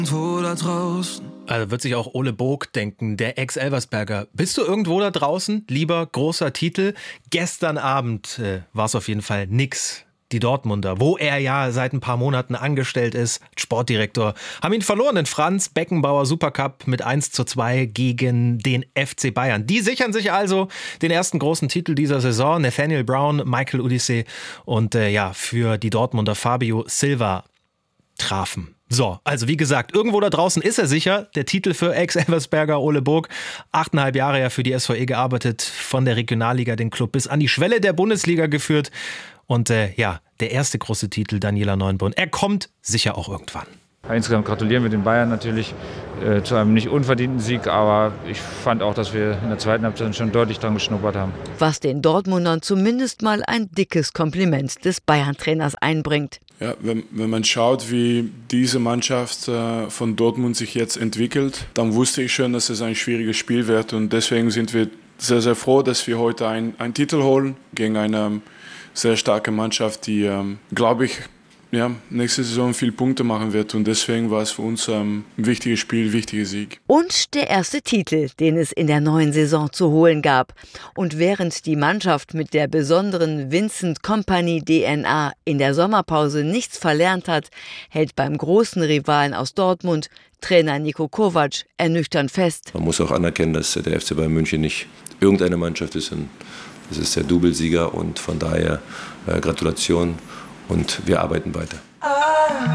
Wo da draußen. Also wird sich auch Ole Bog denken, der Ex-Elversberger. Bist du irgendwo da draußen? Lieber großer Titel. Gestern Abend war es auf jeden Fall nix. Die Dortmunder, wo er ja seit ein paar Monaten angestellt ist, Sportdirektor, haben ihn verloren in Franz Beckenbauer Supercup mit 1:2 gegen den FC Bayern. Die sichern sich also den ersten großen Titel dieser Saison. Nathaniel Brown, Michael Olise und für die Dortmunder Fabio Silva trafen. So, also wie gesagt, irgendwo da draußen ist er sicher, der Titel für Ex-Elversberger Ole Bog. 8,5 Jahre ja für die SVE gearbeitet, von der Regionalliga den Club bis an die Schwelle der Bundesliga geführt. Und der erste große Titel, Daniela Neuenborn, er kommt sicher auch irgendwann. Insgesamt gratulieren wir den Bayern natürlich zu einem nicht unverdienten Sieg, aber ich fand auch, dass wir in der zweiten Halbzeit schon deutlich dran geschnuppert haben. Was den Dortmundern zumindest mal ein dickes Kompliment des Bayern-Trainers einbringt. Ja, wenn man schaut, wie diese Mannschaft von Dortmund sich jetzt entwickelt, dann wusste ich schon, dass es ein schwieriges Spiel wird. Und deswegen sind wir sehr, sehr froh, dass wir heute einen Titel holen gegen eine sehr starke Mannschaft, die, glaube ich, nächste Saison viele Punkte machen wird. Und deswegen war es für uns ein wichtiges Spiel, ein wichtiger Sieg. Und der erste Titel, den es in der neuen Saison zu holen gab. Und während die Mannschaft mit der besonderen Vincent Kompany DNA in der Sommerpause nichts verlernt hat, hält beim großen Rivalen aus Dortmund Trainer Niko Kovac ernüchternd fest. Man muss auch anerkennen, dass der FC Bayern München nicht irgendeine Mannschaft ist. Es ist der Doublesieger und von daher Gratulation und wir arbeiten weiter.